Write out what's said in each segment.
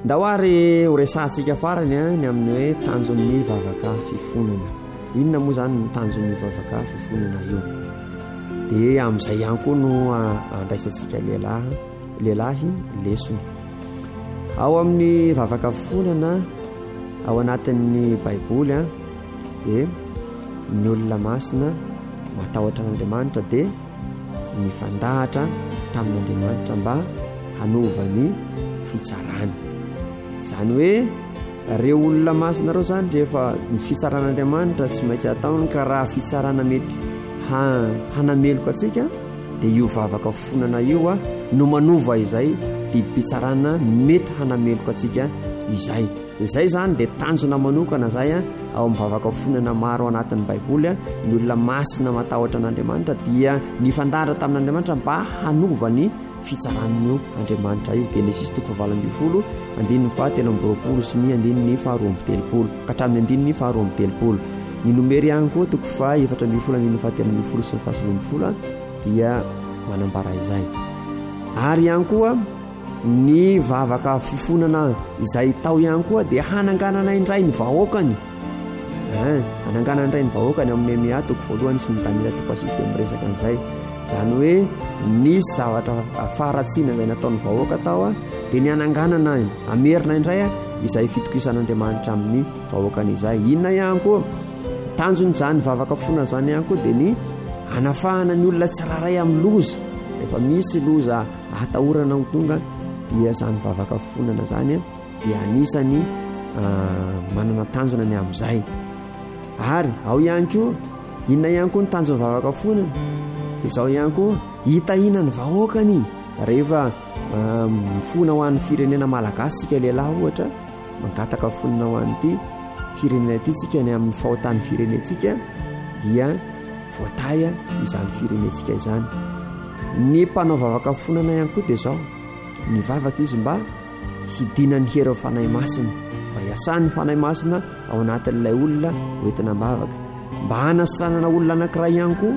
ndahoary horesantsika farany ny amin'ny hoe tanjon'ny vavaka fifonana. Inona moa zany ny tanjon'ny vavaka fifonana io? Dia amin'izay ihany koa no andraisantsika lehilahy lesona. Ao amin'ny vavaka fifonana ao anatin'ny baiboly dia ny olona masina matahotra an'Andriamanitra dia nifandahatra tamin'Andriamanitra mba hanovany fitsarana. Izany hoe reo olona masina reo zany rehefa ny fitsaran'Andriamanitra tsy maintsy ataony ka raha fitsarana mety hanameloka atsika dia io vavaka fifonana io no manova izay bibi-pitsarana mety hanameloka atsika izay. Izay zany dia tanjona manokana zay ao amin'ny vavaka fifonana maro anatin'ny baiboly ny olona masina matahotra an'Andriamanitra dia nifandahatra tamin'Andriamanitra mba hanovany fitsaran'io Andriamanitra io. Genesis 20 andininy fahatelo amby roapolo sy ny andininy faharoa amby telopolo ka hatramin'ny andininy faharoa amby telopolo. Ny nomery ihany koa 4:4 andininy fahatelo amby folo sy ny fahasolo amby folo dia manambara izay. Ary ihany koa ny vavaka fifonana izay tao ihany koa dia hananganana indray ny vahoakany. Hananganana indray ny vahoakany amin'ny Néhémia 1 sy ny Daniela 7 miresaka an'izay. Izany hoe nisy zavatra faratsiana izay nataon'ny vahoaka tao dia ny hananganana amerina indray izay fitokisan'Andriamanitra amin'ny vahoakany izay. Inona ihany koa tanjon'izany vavaka fifonana izany ihany koa dia ny hanafahana ny olona tsiraray amin'ny loza. Rehefa misy loza atahorana ho tonga dia izany vavaka fifonana izany dia anisany manana tanjona ny amin'izay. Ary ao ihany koa inona ihany koa ny tanjon'ny vavaka fifonana dia izao ihany koa hitahina ny vahoakany rehefa mifona ho an'ny firenena malagasy sika lehilahy ohatra mangataka fonina ho an'ity firenena ity tsika ny amin'ny fahotan'ny firenentsika dia voatay izany firenentsika izany. Ny mpanao vavaka fifonana ihany koa dia izao ny vavaka izy mba hidina ny hery fanahy masina mba hiasany fanahy masina ao anatin'ilay olona hoentina mivavaka mba hanasiranana olona anankiray ihany koa.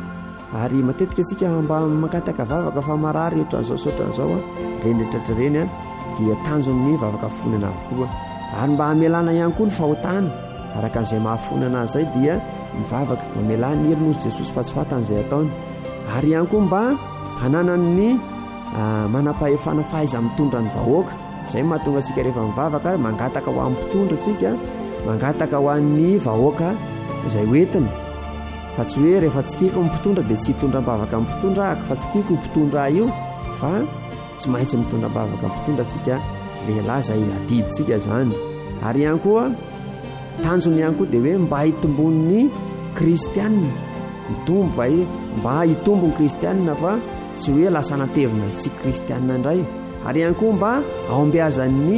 Ary matetika antsika mba mankataka vavaka fa marary ohatran'izao soatran'izao rendratrareny dia tanjon'ny vavaka fifonana avokoa. Ary mba hamelana ihany koa ny fahotana araka an'izay mahafonana izay dia mivavaka mamelana ny herin'osy Jesosy fa tsy fatan'izay ataony. Ary ihany koa mba hananany manam-pahefana fahaiza mitondra ny vahoaka. Izay mahatonga antsika rehefa mivavaka mangataka ho amin'ny mpitondra antsika mangataka ho an'ny vahoaka izay hoentina. Fa tsy hoe rehefa tsy tiako mpitondra dia tsy hitondram-bavaka mpitondra ako fa tsy tiako mpitondra io fa tsy maintsy mitondram-bavaka mpitondra antsika lehilahy izay adiditsika izany. Ary ihany koa tanjony ihany koa dia hoe mba hitombon'ny kristianina mba hitombony kristianina fa tsy hoe lasa natevina tsy kristianina indray. Ary ihany koa mba aombiazan'ny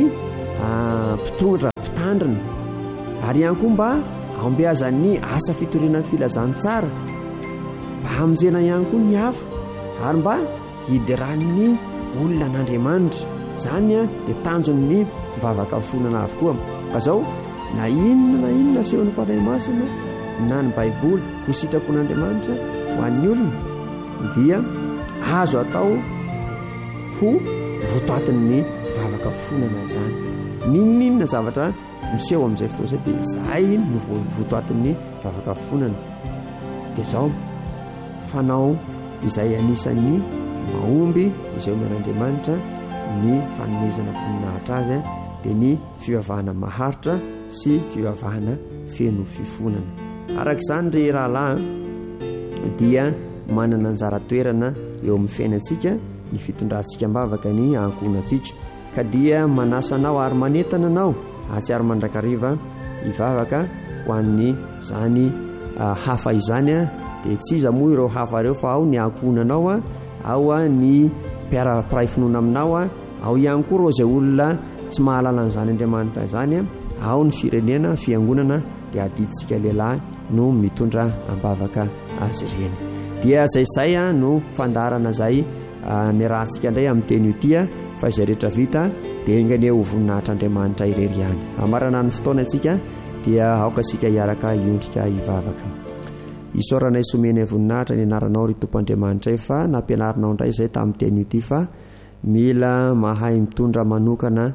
mpitandrina. Ary ihany koa mba aombiazan'ny asa fitoriana filazantsara mba hamonjena ihany koa ny hafa ary mba hidiran'ny olona an'Andriamanitra. Izany dia tanjon'ny vavaka fifonana avokoa. Fa izao na inona sehon'ny fanahy masina na ny baiboly ho sitrapon'Andriamanitra ho an'ny olona dia azo atao ho votoatin'ny vavaka fifonana izany. Ninona zavatra miseho amin'izay fotoana izay dia izay no votoatin'ny vavaka fifonana. Dia izao fanao izay anisan'ny mahomby izay omen'Andriamanitra ny fanomezana voninahitra azy dia ny fivavahana maharitra sy fivavahana feno fifonana. Araka izany ry rahalahy dia manana anjara toerana eo amin'ny fiainantsika ny fitondrantsika mbavaka ny ankohonantsika ka dia manasanao ary manentana anao atsiary mandrakariva hivavaka ho an'ny zany hafa izany dia tsy iza moa ireo hafa ireo fa ao ny ankohonanao ao ny mpiray finoana aminao ao ihany koa ireo izay olona tsy mahalala an'izany Andriamanitra izany ao ny firenena fiangonana dia adiditsika lehilahy no mitondra ambavaka azy ireny. Dia zay no fandarana izay ny rahantsika indray amin'ny teny ity fa izay rehetra vita dia ingany ho voninahitra Andriamanitra irery ihany. Amarana ny fotoana antsika dia aoka sika hiaraka hiondrika hivavaka. Isaoranay someny voninahitra ny anaranao ry Tompo Andriamanitra fa nampianarinao indray izay tamin'ny teny ity fa mila mahay mitondra manokana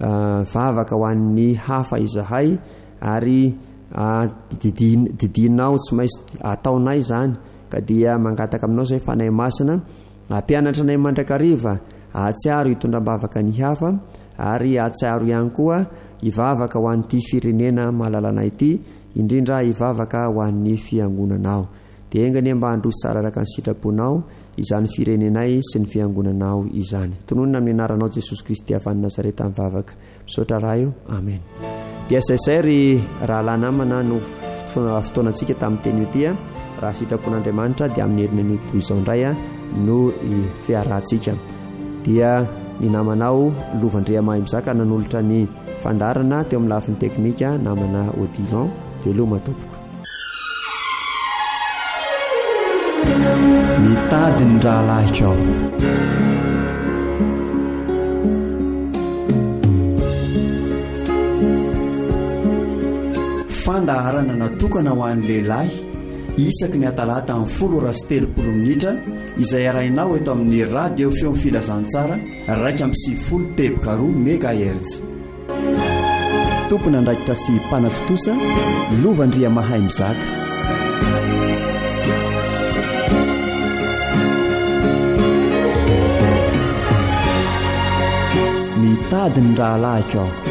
vavaka ho an'ny hafa izahay ary didinao tsy maintsy ataonay zany ka dia mangataka aminao zay fanay masina ampianatra nay mandrakariva atsiaro hitondram-bavaka ny hafa ary atsiaro ihany koa ivavaka ho an'ity firenena mahalalana ity indrindra ivavaka ho an'ny fiangonanao dia engany mba handroso tsara araka ny sitraponao izany firenenay sy ny fiangonanao izany tononona amin'ny anaranao Jesosy Kristy avy any Nazareta mivavaka misaotra raha io amen. Dia saizay ry raha lanamana no fotoanantsika tamin'ny teny io tia raha sitrapon'Andriamanitra dia amin'ny herinany toy izao indray no fiarahantsika dia ny namanao Lovandriamahay Mizaka nanolotra ny fandarana teo amin'ny lafiny teknika namana Odilon veloma tompoko. Mitady ny rahalahy ao fandaharana natokana ho an'ny lehilahy isaky ny atalata amin'ny 10:30 minitra izay arahinao eto amin'ny radio feo filazantsara 170 MHz. Tompona andraikitra sy mpanatotosa Lovandriamahay Mizaka. Mitady ny rahalahy ao